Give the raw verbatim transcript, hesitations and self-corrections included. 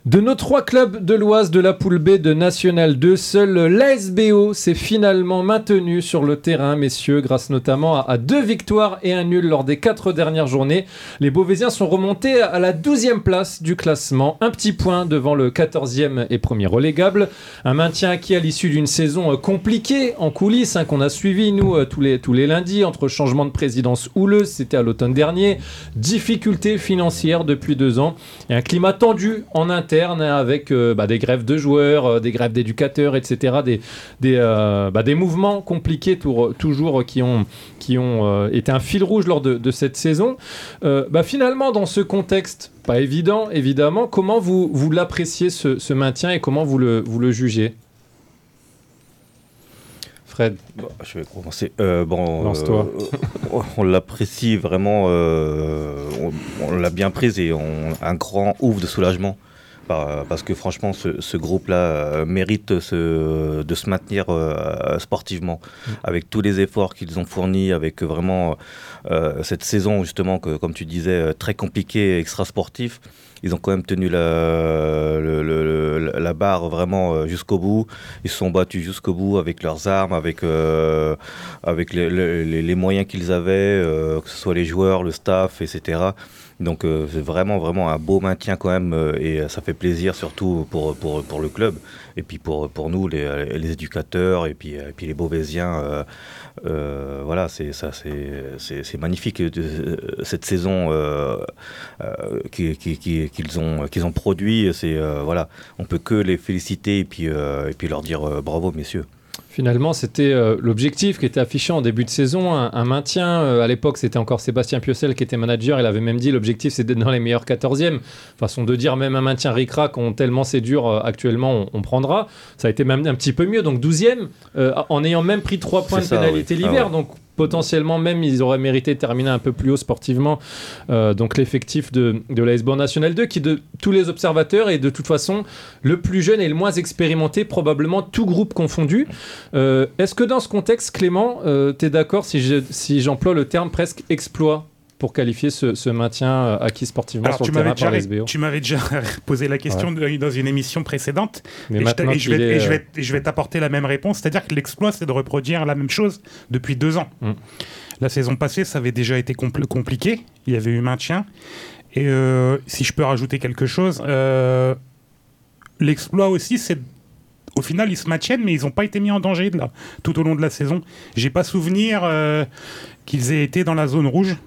De nos trois clubs de l'Oise de la poule B de National deux, seul l'A S B O s'est finalement maintenu sur le terrain, messieurs, grâce notamment à, à deux victoires et un nul lors des quatre dernières journées. Les Beauvaisiens sont remontés à la douzième place du classement, un petit point devant le quatorzième et premier relégable. Un maintien acquis à l'issue d'une saison compliquée en coulisses, hein, qu'on a suivi nous tous les, tous les lundis, entre changement de présidence houleuse, c'était à l'automne dernier, difficultés financières depuis deux ans et un climat tendu en interne, avec euh, bah, des grèves de joueurs, euh, des grèves d'éducateurs, et cetera. Des, des, euh, bah, des mouvements compliqués tour, toujours qui ont, qui ont euh, été un fil rouge lors de, de cette saison. Euh, bah, finalement, dans ce contexte, pas évident, évidemment, comment vous, vous l'appréciez ce, ce maintien et comment vous le, vous le jugez ? Fred. Bon, je vais commencer. Euh, bon, Lance-toi. Euh, on l'apprécie vraiment, euh, on, on l'a bien prise et on a un grand ouf de soulagement. Parce que franchement, ce, ce groupe-là euh, mérite ce, de se maintenir euh, sportivement, mmh. avec tous les efforts qu'ils ont fournis, avec vraiment euh, cette saison, justement, que, comme tu disais, très compliquée, extra-sportif. Ils ont quand même tenu la, le, le, la barre vraiment jusqu'au bout. Ils se sont battus jusqu'au bout avec leurs armes, avec, euh, avec les, les, les moyens qu'ils avaient, euh, que ce soit les joueurs, le staff, et cetera. Donc euh, c'est vraiment, vraiment un beau maintien quand même euh, et ça fait plaisir surtout pour, pour, pour le club et puis pour, pour nous, les, les éducateurs et puis, et puis les Beauvaisiens. Euh, euh, voilà, c'est, ça, c'est, c'est, c'est magnifique euh, cette saison euh, euh, qui, qui, qui, qu'ils, ont, qu'ils ont produit. C'est, euh, voilà, on peut que les féliciter et puis, euh, et puis leur dire euh, bravo messieurs. Finalement, c'était euh, l'objectif qui était affiché en début de saison, un, un maintien. Euh, à l'époque, c'était encore Sébastien Piocel qui était manager. Il avait même dit l'objectif, c'est d'être dans les meilleurs quatorzième. Façon de dire, même un maintien ric-rac, on, tellement c'est dur euh, actuellement, on, on prendra. Ça a été même un petit peu mieux. Donc douzième, euh, en ayant même pris trois points c'est de ça, pénalité oui. l'hiver. Ah ouais. Donc potentiellement même, ils auraient mérité de terminer un peu plus haut sportivement. Euh, donc l'effectif de, de l'A S B O National deux, qui de tous les observateurs est de toute façon le plus jeune et le moins expérimenté, probablement tout groupe confondu. Euh, est-ce que dans ce contexte, Clément, euh, tu es d'accord si, je, si j'emploie le terme presque exploit pour qualifier ce, ce maintien acquis sportivement Alors, sur le terrain par l'A S B O? Tu m'avais déjà posé la question ouais. dans une émission précédente Mais et, maintenant je, et, je vais, est... et, je vais, et je vais t'apporter la même réponse, c'est-à-dire que l'exploit, c'est de reproduire la même chose depuis deux ans. Mm. La saison passée, ça avait déjà été compl- compliqué, il y avait eu maintien. Et euh, si je peux rajouter quelque chose, euh, l'exploit aussi, c'est au final, ils se maintiennent, mais ils n'ont pas été mis en danger là, tout au long de la saison. J'ai pas souvenir euh, qu'ils aient été dans la zone rouge